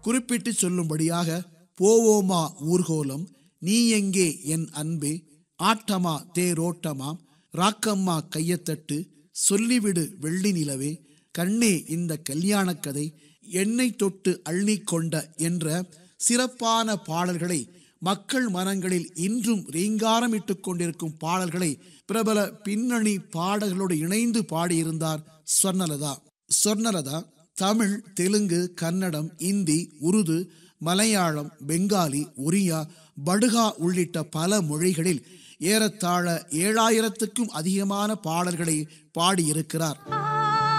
குறிப்பிட்டு சொல்லும்படியாக போவோமா ஊர்கோலம், நீ எங்கே என் அன்பே, ஆட்டமா தேரோட்டமா, ராக்கம்மா கையத்தட்டு, சொல்லிவிடு வெள்ளி நிலவே, கண்ணே இந்த கல்யாண கதை, என்னை தொட்டு அள்ளி கொண்ட என்ற சிறப்பான பாடல்களை, மக்கள் மனங்களில் இன்றும் ரீங்காரமிட்டு கொண்டிருக்கும் பாடல்களை பிரபல பின்னணி பாடல்களோடு இணைந்து பாடியிருந்தார் ஸ்வர்ணலதா. ஸ்வர்ணலதா தமிழ், தெலுங்கு, கன்னடம், இந்தி, உருது, மலையாளம், பெங்காலி, ஒரியா, படுகா உள்ளிட்ட பல மொழிகளில் ஏறத்தாழ 7000க்கும் அதிகமான பாடல்களை பாடியிருக்கிறார்.